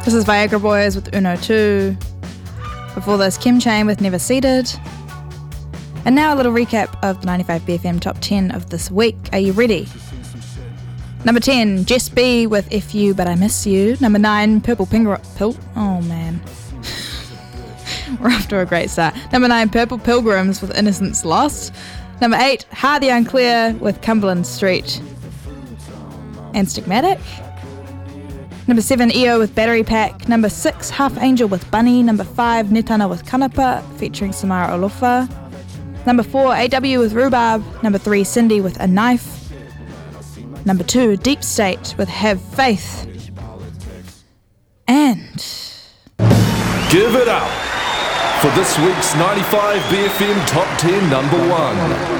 This is Viagra Boys with Uno 2. Before this, Kim Chain with Never Seated. And now a little recap of the 95BFM Top 10 of this week. Are you ready? Number 10, Jess B with F You But I Miss You. Number 9, Purple Oh man. We're off to a great start. Number 9, Purple Pilgrims with Innocence Lost. Number 8, Heart the Unclear with Cumberland Street and Stigmatic. Number 7, EO with Battery Pack. Number 6, Half Angel with Bunny. Number 5, Netana with Kanapa featuring Samara Olofa. Number 4, AW with Rhubarb. Number 3, Cindy with A Knife. Number 2, Deep State with Have Faith. And give it up for this week's 95BFM Top 10 number 1.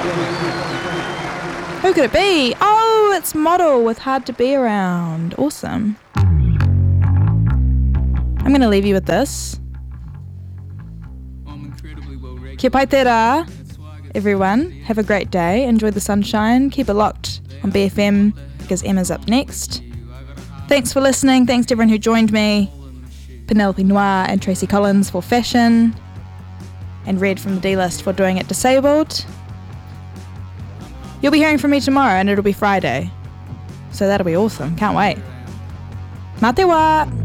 Who could it be? Oh, it's Model with Hard to Be Around. Awesome. I'm going to leave you with this. Kia pai te rā, everyone. Have a great day. Enjoy the sunshine. Keep it locked on BFM because Emma's up next. Thanks for listening. Thanks to everyone who joined me. Penelope Noir and Tracy Collins for fashion. And Red from the D-List for doing it disabled. You'll be hearing from me tomorrow and it'll be Friday. So that'll be awesome. Can't wait. Mā te wā!